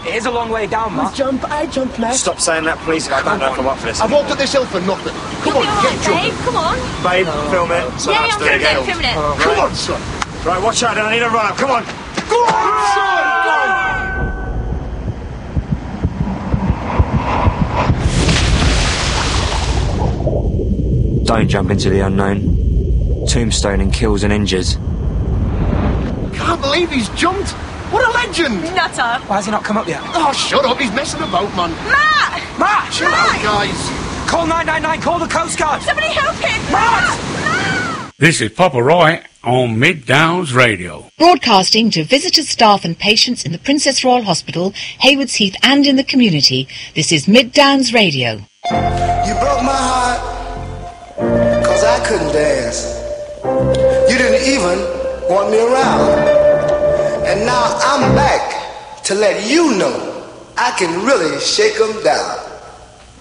It is a long way down, Matt. I jump left. Stop saying that, please. I don't know if I'm up for this. I've walked up this hill for nothing. Come on, get jumping. Babe, come on. Babe, film it. So Yeah, I'm filming it. Come on, son. Right, watch out, I need a run up. Come on. Go on, son. Don't jump into the unknown. Tombstoning kills and injures. Can't believe he's jumped. What a legend. Nutter. Why has he not come up yet? Oh, shut up. He's messing about, man. Matt! Matt! Chill out, guys. Call 999, call the Coast Guard! Somebody help him! Matt! This is Papa Roy on Mid Downs Radio. Broadcasting to visitors, staff and patients in the Princess Royal Hospital, Haywards Heath and in the community, this is Mid Downs Radio. You broke my heart, 'cause I couldn't dance. You didn't even want me around. And now I'm back to let you know I can really shake 'em down.